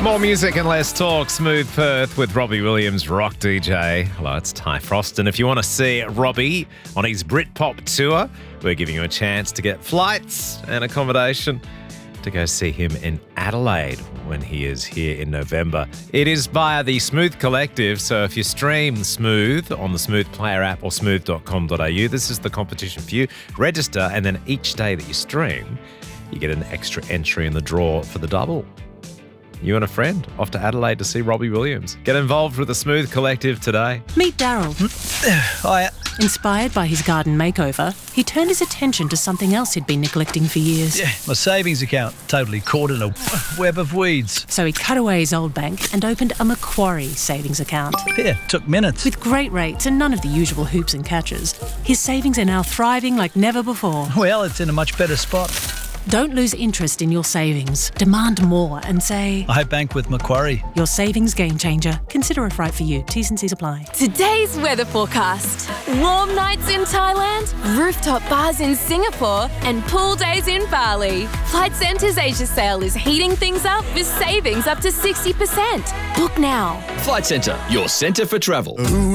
More music and less talk. Smooth Perth with Robbie Williams, rock DJ. Hello, it's Ty Frost. And if you want to see Robbie on his Britpop tour, we're giving you a chance to get flights and accommodation to go see him in Adelaide when he is here in November. It is via the Smooth Collective, so if you stream Smooth on the Smooth Player app or smooth.com.au, this is the competition for you. Register, and then each day that you stream, you get an extra entry in the draw for the double. You and a friend off to Adelaide to see Robbie Williams. Get involved with the Smooth Collective today. Meet Daryl. Hiya. Inspired by his garden makeover, he turned his attention to something else he'd been neglecting for years. Yeah, my savings account totally caught in a web of weeds. So he cut away his old bank and opened a Macquarie savings account. Yeah, took minutes. With great rates and none of the usual hoops and catches, his savings are now thriving like never before. Well, it's in a much better spot. Don't lose interest in your savings. Demand more and say, I bank with Macquarie. Your savings game changer. Consider if right for you. T's and C's apply. Today's weather forecast. Warm nights in Thailand, rooftop bars in Singapore, and pool days in Bali. Flight Centre's Asia sale is heating things up with savings up to 60%. Book now. Flight Centre, your centre for travel.